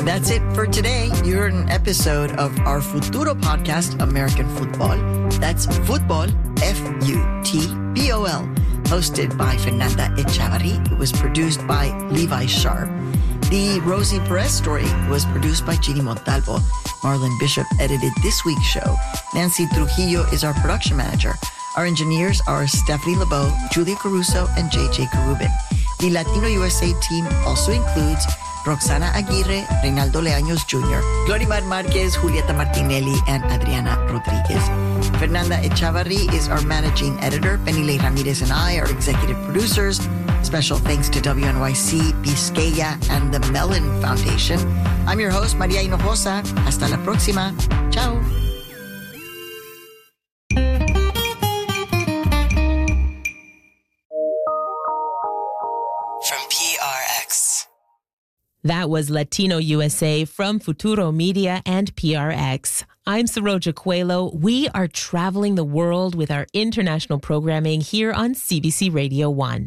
That's it for today. You're an episode of our Futuro podcast, American Football. That's Football, F-U-T-B-O-L, hosted by Fernanda Echavarri. It was produced by Levi Sharp. The Rosie Perez story was produced by Ginny Montalvo. Marlon Bishop edited this week's show. Nancy Trujillo is our production manager. Our engineers are Stephanie LeBeau, Julia Caruso, and JJ Carubin. The Latino USA team also includes Roxana Aguirre, Reynaldo Leaños Jr., Glorimar Marquez, Julieta Martinelli, and Adriana Rodriguez. Fernanda Echavarri is our managing editor. Benile Ramirez and I are executive producers. Special thanks to WNYC, Biscaya, and the Mellon Foundation. I'm your host, Maria Hinojosa. Hasta la próxima. Ciao. From PRX. That was Latino USA from Futuro Media and PRX. I'm Saroja Coelho. We are traveling the world with our international programming here on CBC Radio 1.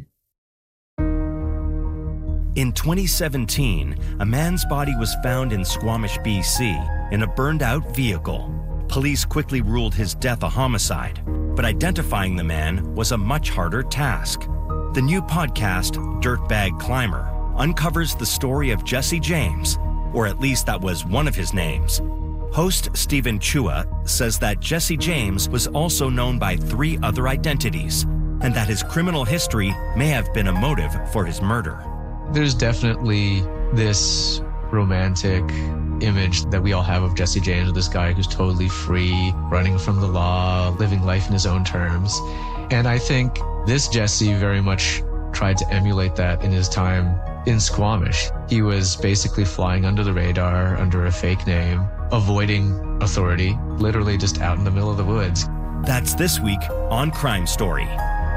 In 2017, a man's body was found in Squamish, BC, in a burned-out vehicle. Police quickly ruled his death a homicide, but identifying the man was a much harder task. The new podcast, Dirtbag Climber, uncovers the story of Jesse James, or at least that was one of his names. Host Stephen Chua says that Jesse James was also known by 3 other identities, and that his criminal history may have been a motive for his murder. There's definitely this romantic image that we all have of Jesse James, this guy who's totally free, running from the law, living life in his own terms. And I think this Jesse very much tried to emulate that in his time in Squamish. He was basically flying under the radar, under a fake name, avoiding authority, literally just out in the middle of the woods. That's this week on Crime Story.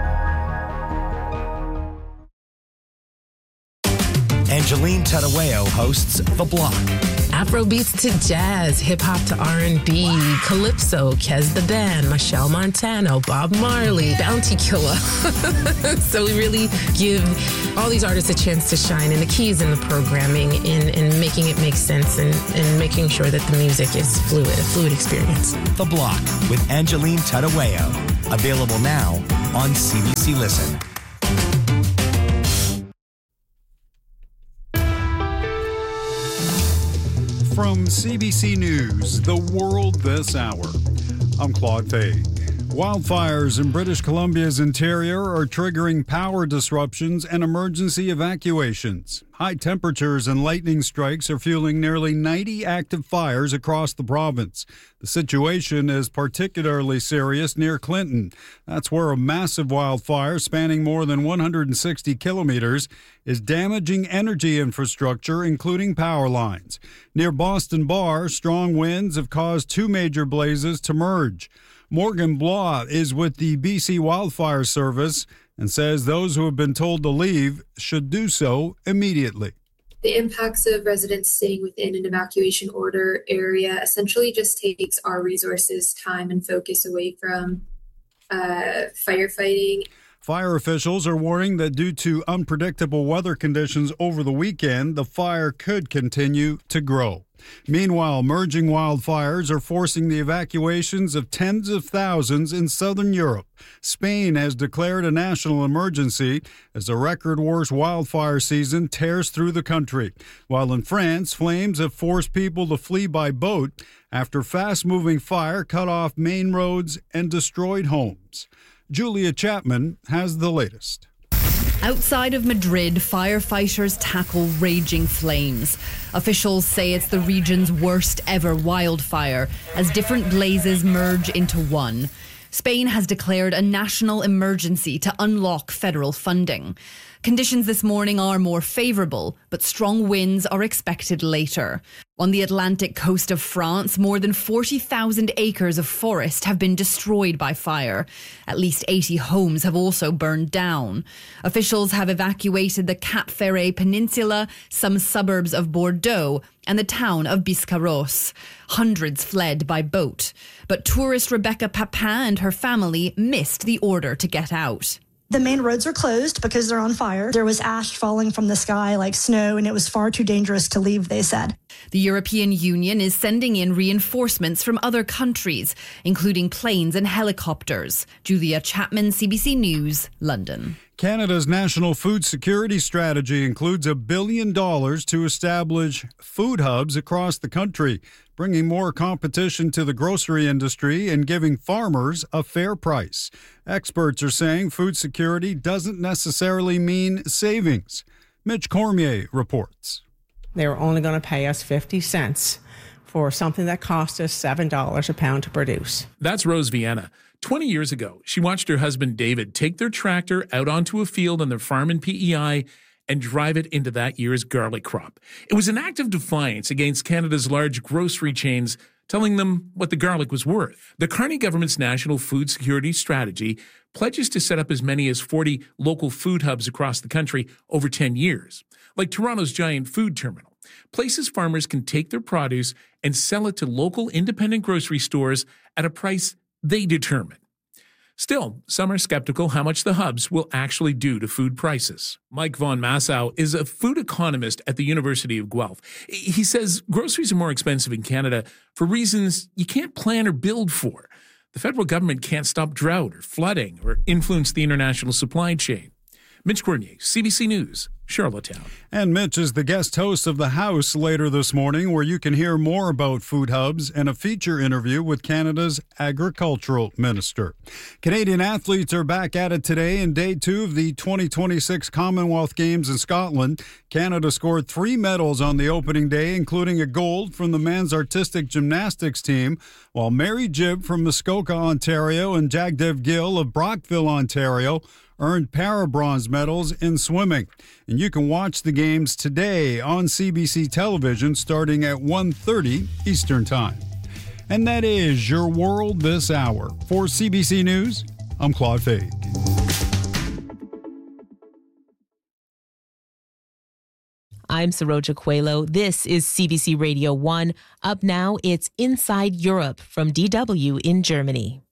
Angeline Tadaweo hosts The Block. Afrobeats to jazz, hip-hop to R&B, Calypso, Kez the Dan, Michelle Montano, Bob Marley, Bounty Killer. So we really give all these artists a chance to shine, and the key is in the programming, in making it make sense, and making sure that the music is fluid, a fluid experience. The Block with Angeline Tadaweo. Available now on CBC Listen. From CBC News, The World This Hour, I'm Claude Fay. Wildfires in British Columbia's interior are triggering power disruptions and emergency evacuations. High temperatures and lightning strikes are fueling nearly 90 active fires across the province. The situation is particularly serious near Clinton. That's where a massive wildfire spanning more than 160 kilometers is damaging energy infrastructure, including power lines. Near Boston Bar, strong winds have caused 2 major blazes to merge. Morgan Blois is with the BC Wildfire Service and says those who have been told to leave should do so immediately. The impacts of residents staying within an evacuation order area essentially just takes our resources, time, and focus away from firefighting. Fire officials are warning that due to unpredictable weather conditions over the weekend, the fire could continue to grow. Meanwhile, merging wildfires are forcing the evacuations of tens of thousands in southern Europe. Spain has declared a national emergency as a record-worst wildfire season tears through the country. While in France, flames have forced people to flee by boat after fast-moving fire cut off main roads and destroyed homes. Julia Chapman has the latest. Outside of Madrid, firefighters tackle raging flames. Officials say it's the region's worst ever wildfire as different blazes merge into one. Spain has declared a national emergency to unlock federal funding. Conditions this morning are more favourable, but strong winds are expected later. On the Atlantic coast of France, more than 40,000 acres of forest have been destroyed by fire. At least 80 homes have also burned down. Officials have evacuated the Cap Ferret Peninsula, some suburbs of Bordeaux, and the town of Biscarrosse. Hundreds fled by boat. But tourist Rebecca Papin and her family missed the order to get out. The main roads are closed because they're on fire. There was ash falling from the sky like snow, and it was far too dangerous to leave, they said. The European Union is sending in reinforcements from other countries, including planes and helicopters. Julia Chapman, CBC News, London. Canada's national food security strategy includes $1 billion to establish food hubs across the country, bringing more competition to the grocery industry and giving farmers a fair price. Experts are saying food security doesn't necessarily mean savings. Mitch Cormier reports. They were only going to pay us 50 cents for something that cost us $7 a pound to produce. That's Rose Vienna. 20 years ago, she watched her husband David take their tractor out onto a field on their farm in PEI and drive it into that year's garlic crop. It was an act of defiance against Canada's large grocery chains, telling them what the garlic was worth. The Carney government's national food security strategy pledges to set up as many as 40 local food hubs across the country over 10 years, like Toronto's giant food terminal, places farmers can take their produce and sell it to local independent grocery stores at a price they determine. Still, some are skeptical how much the hubs will actually do to food prices. Mike Von Massow is a food economist at the University of Guelph. He says groceries are more expensive in Canada for reasons you can't plan or build for. The federal government can't stop drought or flooding or influence the international supply chain. Mitch Cormier, CBC News, Charlottetown. And Mitch is the guest host of The House later this morning, where you can hear more about food hubs and a feature interview with Canada's agricultural minister. Canadian athletes are back at it today in day 2 of the 2026 Commonwealth Games in Scotland. Canada scored 3 medals on the opening day, including a gold from the men's artistic gymnastics team, while Mary Jibb from Muskoka, Ontario, and Jagdev Gill of Brockville, Ontario, earned para-bronze medals in swimming. And you can watch the games today on CBC television starting at 1:30 Eastern Time. And that is your world this hour. For CBC News, I'm Claude Fake. I'm Saroja Coelho. This is CBC Radio 1. Up now, it's Inside Europe from DW in Germany.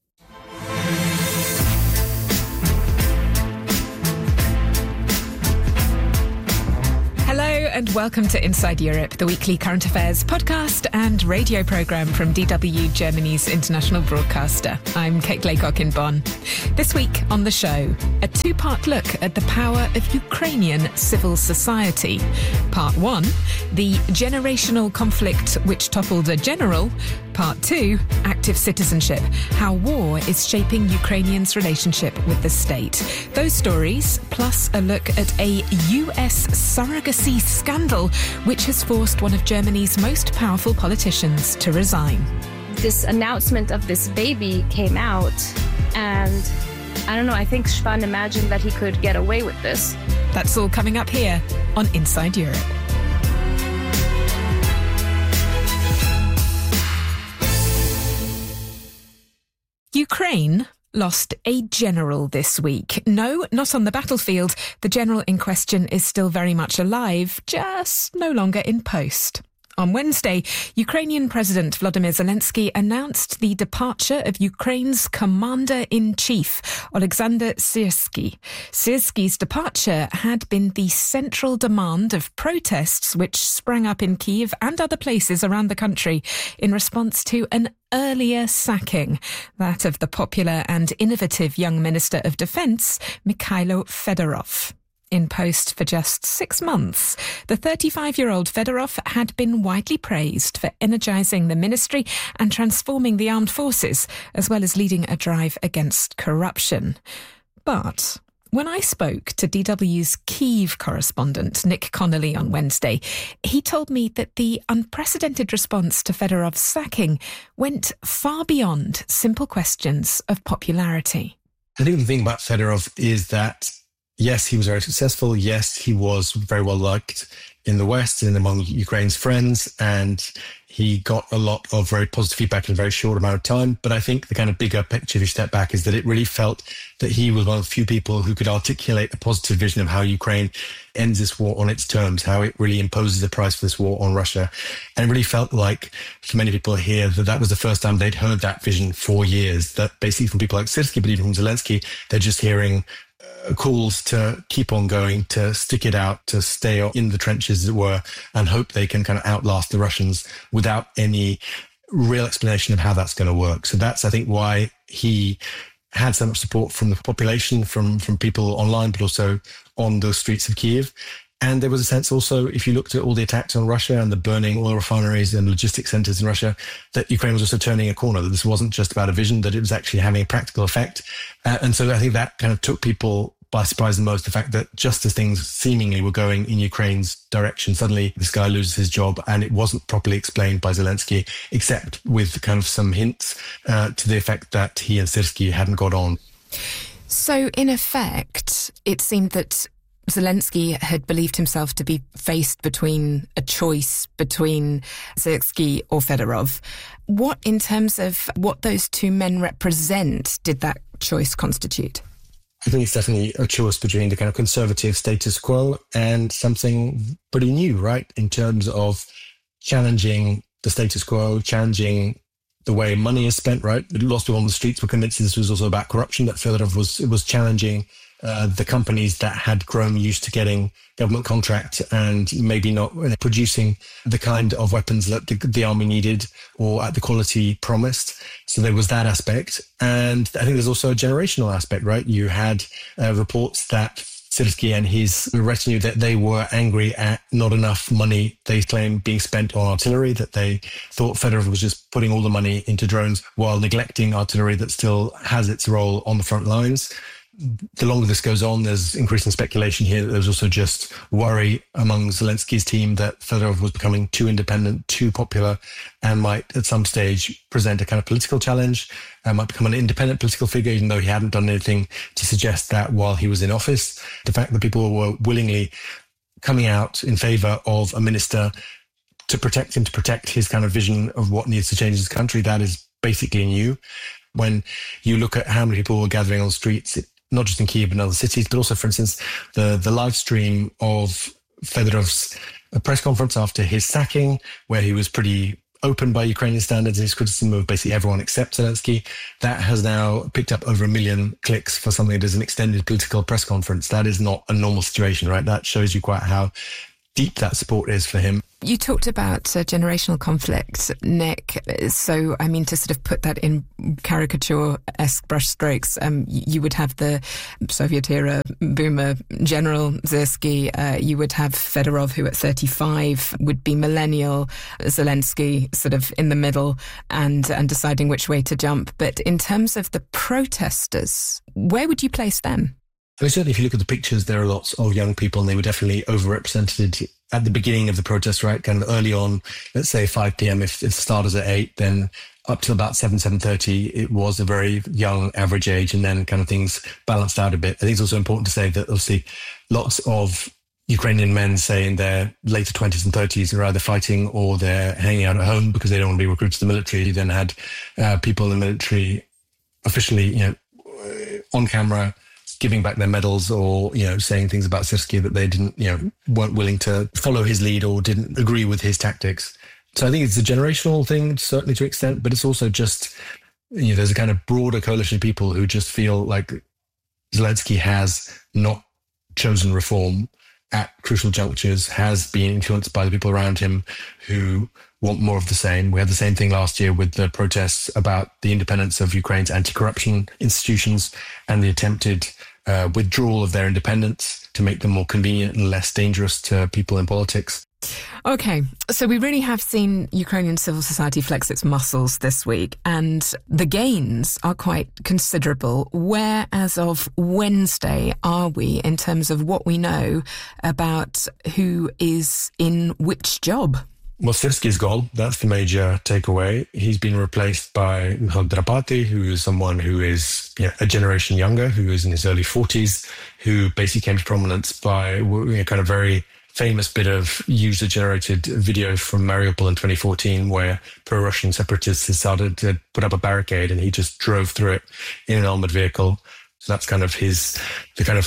And welcome to Inside Europe, the weekly current affairs podcast and radio programme from DW, Germany's international broadcaster. I'm Kate Laycock in Bonn. This week on the show, a 2-part look at the power of Ukrainian civil society. Part 1, the generational conflict which toppled a general. Part 2, active citizenship, how war is shaping Ukrainians' relationship with the state. Those stories, plus a look at a US surrogacy scandal, which has forced one of Germany's most powerful politicians to resign. This announcement of this baby came out, and I don't know, I think Schwan imagined that he could get away with this. That's all coming up here on Inside Europe. Ukraine lost a general this week. No, not on the battlefield. The general in question is still very much alive, just no longer in post. On Wednesday, Ukrainian President Volodymyr Zelensky announced the departure of Ukraine's Commander-in-Chief, Oleksandr Syrsky. Syrsky's departure had been the central demand of protests which sprang up in Kyiv and other places around the country in response to an earlier sacking, that of the popular and innovative young Minister of Defence, Mikhailo Fedorov. In post for just 6 months, the 35-year-old Fedorov had been widely praised for energising the ministry and transforming the armed forces, as well as leading a drive against corruption. But when I spoke to DW's Kyiv correspondent, Nick Connolly, on Wednesday, he told me that the unprecedented response to Fedorov's sacking went far beyond simple questions of popularity. I think the thing about Fedorov is that yes, he was very successful. Yes, he was very well liked in the West and among Ukraine's friends, and he got a lot of very positive feedback in a very short amount of time. But I think the kind of bigger picture, if you step back, is that it really felt that he was one of the few people who could articulate a positive vision of how Ukraine ends this war on its terms, how it really imposes a price for this war on Russia. And it really felt like, for many people here, that was the first time they'd heard that vision for years, that basically from people like Syrsky, but even from Zelensky, they're just hearing calls to keep on going, to stick it out, to stay in the trenches, as it were, and hope they can kind of outlast the Russians without any real explanation of how that's going to work. So that's, I think, why he had so much support from the population, from people online, but also on the streets of Kyiv. And there was a sense also, if you looked at all the attacks on Russia and the burning oil refineries and logistics centers in Russia, that Ukraine was also turning a corner, that this wasn't just about a vision, that it was actually having a practical effect. And so I think that kind of took people by surprise the most, the fact that just as things seemingly were going in Ukraine's direction, suddenly this guy loses his job, and it wasn't properly explained by Zelensky, except with kind of some hints to the effect that he and Syrskyi hadn't got on. So in effect, it seemed that Zelensky had believed himself to be faced between a choice between Syrskyi or Fedorov. What, in terms of what those two men represent, did that choice constitute? I think it's definitely a choice between the kind of conservative status quo and something pretty new, right? In terms of challenging the status quo, challenging the way money is spent, right? Lots of people on the streets were convinced this was also about corruption, that Fedorov was challenging the companies that had grown used to getting government contract and maybe not producing the kind of weapons that the army needed or at the quality promised. So there was that aspect. And I think there's also a generational aspect, right? You had reports that Syrskyi and his retinue, that they were angry at not enough money, they claim, being spent on artillery, that they thought Fedorov was just putting all the money into drones while neglecting artillery that still has its role on the front lines. The longer this goes on, there's increasing speculation here that there's also just worry among Zelensky's team that Fedorov was becoming too independent, too popular, and might at some stage present a kind of political challenge, might become an independent political figure, even though he hadn't done anything to suggest that while he was in office. The fact that people were willingly coming out in favor of a minister to protect him, to protect his kind of vision of what needs to change his country, that is basically new. When you look at how many people were gathering on the streets, not just in Kyiv but in other cities, but also, for instance, the live stream of Fedorov's press conference after his sacking, where he was pretty open by Ukrainian standards in his criticism of basically everyone except Zelensky, that has now picked up over 1 million clicks for something that is an extended political press conference. That is not a normal situation, right? That shows you quite how deep that support is for him. You talked about generational conflict, Nick. So, I mean, to sort of put that in caricature-esque brushstrokes, you would have the Soviet-era boomer General Syrskyi. You would have Fedorov, who at 35 would be millennial. Zelensky sort of in the middle and deciding which way to jump. But in terms of the protesters, where would you place them? I mean, certainly if you look at the pictures, there are lots of young people, and they were definitely overrepresented at the beginning of the protest, right? Kind of early on, let's say 5 p.m. If the start is at 8, then up to about 7:30, it was a very young average age, and then kind of things balanced out a bit. I think it's also important to say that obviously lots of Ukrainian men, say in their later 20s and 30s, are either fighting or they're hanging out at home because they don't want to be recruited to the military. You then had people in the military officially, on camera, giving back their medals or, saying things about Syrskyi that they didn't, weren't willing to follow his lead or didn't agree with his tactics. So I think it's a generational thing, certainly to an extent, but it's also just, there's a kind of broader coalition of people who just feel like Zelensky has not chosen reform at crucial junctures, has been influenced by the people around him who want more of the same. We had the same thing last year with the protests about the independence of Ukraine's anti-corruption institutions and the attempted withdrawal of their independence to make them more convenient and less dangerous to people in politics. Okay, so we really have seen Ukrainian civil society flex its muscles this week, and the gains are quite considerable. Where, as of Wednesday, are we in terms of what we know about who is in which job? Well, Syrskyi's gone. That's the major takeaway. He's been replaced by Mikhail Drapati, who is someone who is a generation younger, who is in his early 40s, who basically came to prominence by kind of very famous bit of user-generated video from Mariupol in 2014, where pro-Russian separatists decided to put up a barricade, and he just drove through it in an armored vehicle. So that's kind of the kind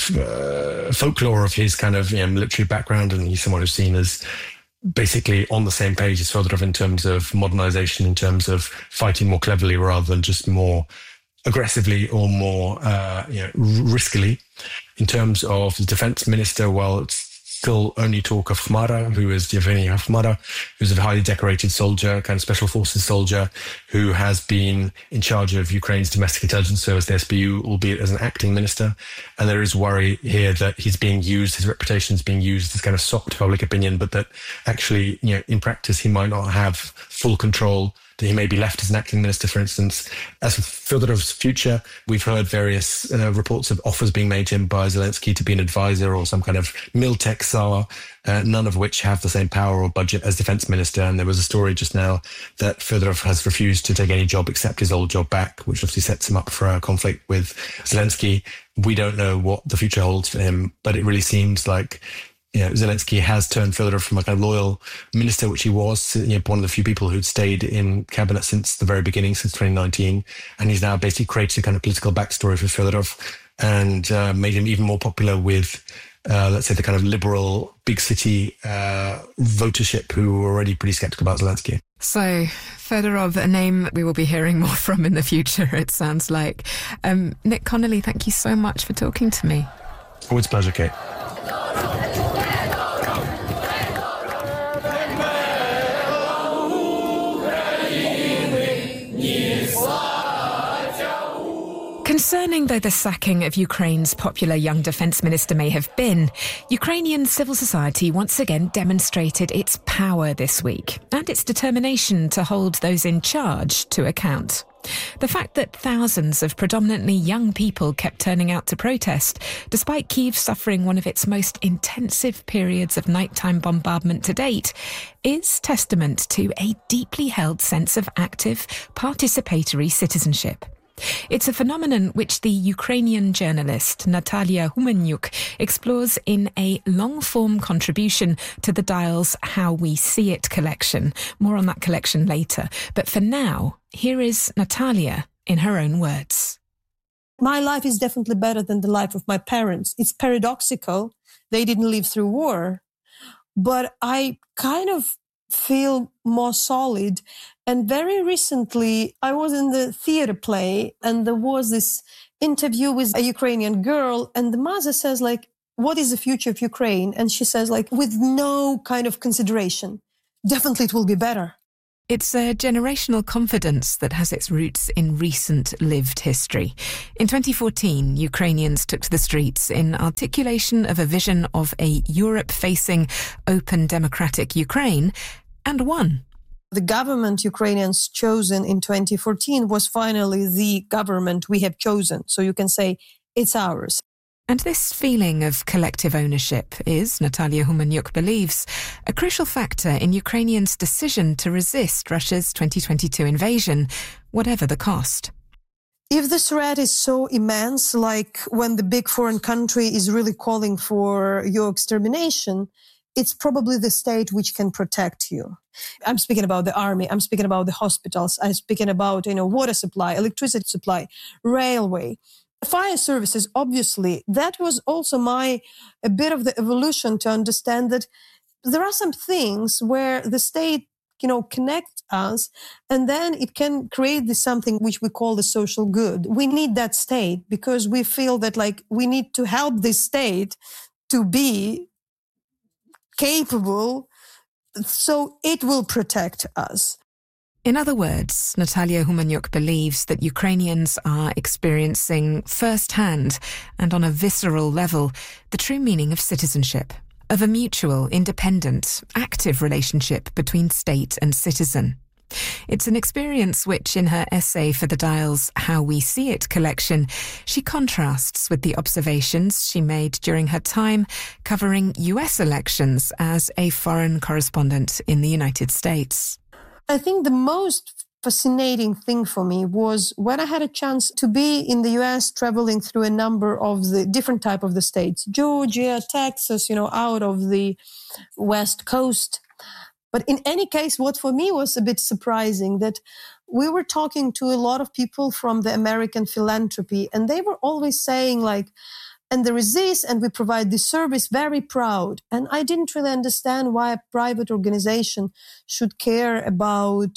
of folklore of his kind of military background, and he's someone who's seen as basically on the same page as Fedorov in terms of modernization, in terms of fighting more cleverly rather than just more aggressively or more riskily. In terms of the defense minister, well, it's still only talk of Khmara, who is Yevgeny Khmara, who's a highly decorated soldier, kind of special forces soldier, who has been in charge of Ukraine's domestic intelligence service, the SBU, albeit as an acting minister. And there is worry here that he's being used, his reputation is being used as kind of sop to public opinion, but that actually, in practice, he might not have full control, that he may be left as an acting minister, for instance. As for Fedorov's future, we've heard various reports of offers being made to him by Zelensky to be an advisor or some kind of Miltech czar, none of which have the same power or budget as defense minister. And there was a story just now that Fedorov has refused to take any job except his old job back, which obviously sets him up for a conflict with Zelensky. We don't know what the future holds for him, but it really seems like Zelensky has turned Fedorov from a kind of loyal minister, which he was, one of the few people who'd stayed in cabinet since the very beginning, since 2019. And he's now basically created a kind of political backstory for Fedorov and made him even more popular with, let's say, the kind of liberal big city votership who were already pretty skeptical about Zelensky. So, Fedorov, a name we will be hearing more from in the future, it sounds like. Nick Connolly, thank you so much for talking to me. Always a pleasure, Kate. Concerning though the sacking of Ukraine's popular young defence minister may have been, Ukrainian civil society once again demonstrated its power this week and its determination to hold those in charge to account. The fact that thousands of predominantly young people kept turning out to protest, despite Kyiv suffering one of its most intensive periods of nighttime bombardment to date, is testament to a deeply held sense of active, participatory citizenship. It's a phenomenon which the Ukrainian journalist Natalia Humenyuk explores in a long-form contribution to the Dial's How We See It collection. More on that collection later. But for now, here is Natalia in her own words. My life is definitely better than the life of my parents. It's paradoxical. They didn't live through war. But I kind of feel more solid. And very recently, I was in the theater play and there was this interview with a Ukrainian girl and the mother says, like, what is the future of Ukraine? And she says, like, with no kind of consideration, definitely it will be better. It's a generational confidence that has its roots in recent lived history. In 2014, Ukrainians took to the streets in articulation of a vision of a Europe-facing, open, democratic Ukraine, and won. The government Ukrainians chosen in 2014 was finally the government we have chosen. So you can say it's ours. And this feeling of collective ownership is, Natalia Humenyuk believes, a crucial factor in Ukrainians' decision to resist Russia's 2022 invasion, whatever the cost. If the threat is so immense, like when the big foreign country is really calling for your extermination, it's probably the state which can protect you. I'm speaking about the army. I'm speaking about the hospitals. I'm speaking about, water supply, electricity supply, railway, fire services. Obviously, that was also a bit of the evolution to understand that there are some things where the state, connect us, and then it can create this something which we call the social good. We need that state because we feel that, like, we need to help this state to be capable, so it will protect us. In other words, Natalia Humenyuk believes that Ukrainians are experiencing firsthand and on a visceral level the true meaning of citizenship, of a mutual, independent, active relationship between state and citizen. It's an experience which, in her essay for the Dial's How We See It collection, she contrasts with the observations she made during her time covering US elections as a foreign correspondent in the United States. I think the most fascinating thing for me was when I had a chance to be in the US, traveling through a number of the different type of the states, Georgia, Texas, out of the West Coast. But in any case, what for me was a bit surprising that we were talking to a lot of people from the American philanthropy, and they were always saying, like, and there is this, and we provide this service, very proud. And I didn't really understand why a private organization should care about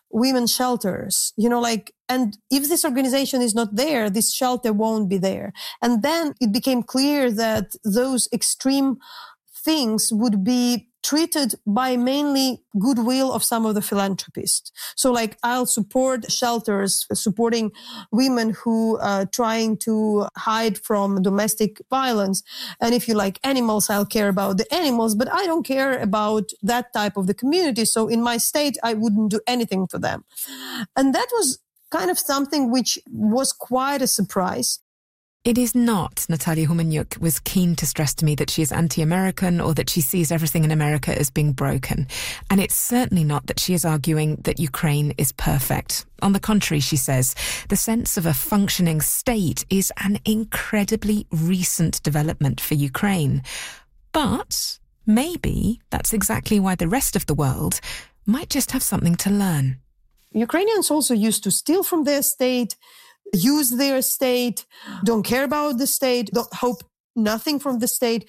women's shelters, and if this organization is not there, this shelter won't be there. And then it became clear that those extreme things would be treated by mainly goodwill of some of the philanthropists. So I'll support shelters, supporting women who are trying to hide from domestic violence. And if you like animals, I'll care about the animals, but I don't care about that type of the community. So in my state, I wouldn't do anything for them. And that was kind of something which was quite a surprise. It is not Natalia Humeniuk was keen to stress to me that she is anti-American or that she sees everything in America as being broken. And it's certainly not that she is arguing that Ukraine is perfect. On the contrary, she says, the sense of a functioning state is an incredibly recent development for Ukraine. But maybe that's exactly why the rest of the world might just have something to learn. Ukrainians also used to steal from their state, use their state, don't care about the state, don't hope nothing from the state.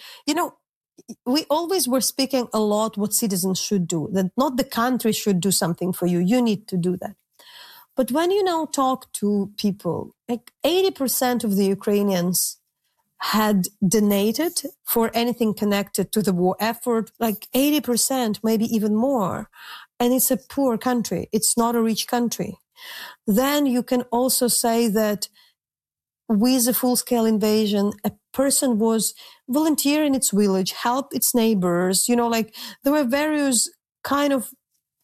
We always were speaking a lot what citizens should do, that not the country should do something for you. You need to do that. But when you now talk to people, 80% of the Ukrainians had donated for anything connected to the war effort, 80%, maybe even more. And it's a poor country. It's not a rich country. Then you can also say that with a full-scale invasion, a person was volunteer in its village, help its neighbors. There were various kind of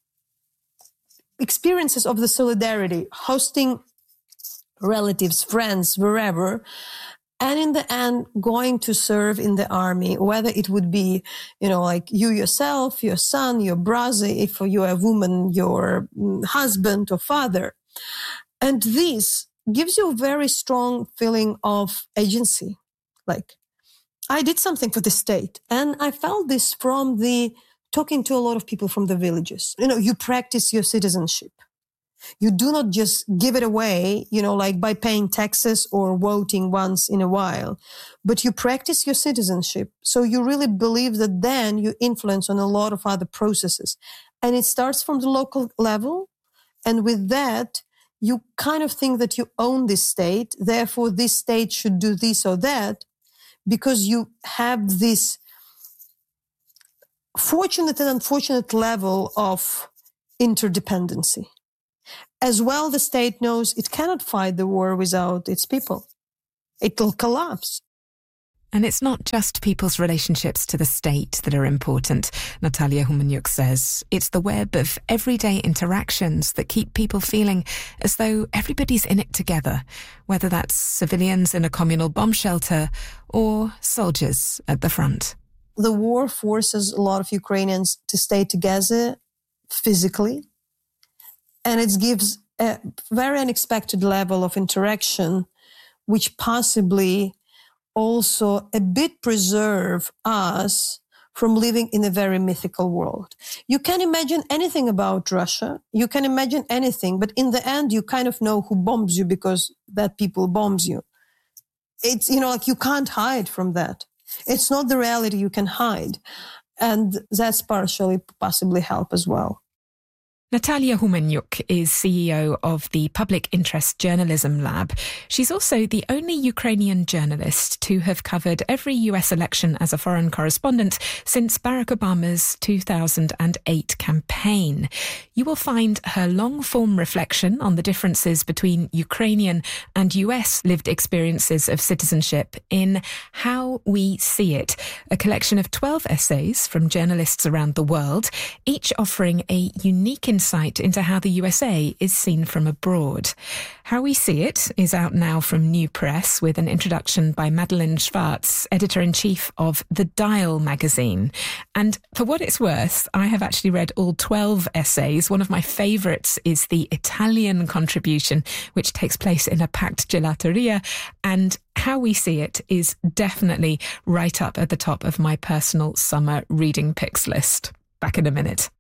experiences of the solidarity, hosting relatives, friends, wherever. And in the end, going to serve in the army, whether it would be, you yourself, your son, your brother, if you're a woman, your husband or father. And this gives you a very strong feeling of agency. I did something for the state. And I felt this from talking to a lot of people from the villages. You practice your citizenship. You do not just give it away, by paying taxes or voting once in a while, but you practice your citizenship. So you really believe that then you influence on a lot of other processes. And it starts from the local level. And with that, you kind of think that you own this state. Therefore, this state should do this or that, because you have this fortunate and unfortunate level of interdependency. As well, the state knows it cannot fight the war without its people. It will collapse. And it's not just people's relationships to the state that are important, Natalia Humeniuk says. It's the web of everyday interactions that keep people feeling as though everybody's in it together, whether that's civilians in a communal bomb shelter or soldiers at the front. The war forces a lot of Ukrainians to stay together physically, and it gives a very unexpected level of interaction, which possibly also a bit preserve us from living in a very mythical world. You can imagine anything about Russia. You can imagine anything, but in the end, you kind of know who bombs you because that people bombs you. It's, you can't hide from that. It's not the reality you can hide. And that's partially possibly help as well. Natalia Humeniuk is CEO of the Public Interest Journalism Lab. She's also the only Ukrainian journalist to have covered every US election as a foreign correspondent since Barack Obama's 2008 campaign. You will find her long-form reflection on the differences between Ukrainian and US lived experiences of citizenship in How We See It, a collection of 12 essays from journalists around the world, each offering a unique insight into how the USA is seen from abroad. How We See It is out now from New Press with an introduction by Madeleine Schwartz, editor-in-chief of The Dial magazine. And for what it's worth, I have actually read all 12 essays. One of my favourites is the Italian contribution, which takes place in a packed gelateria. And How We See It is definitely right up at the top of my personal summer reading picks list. Back in a minute.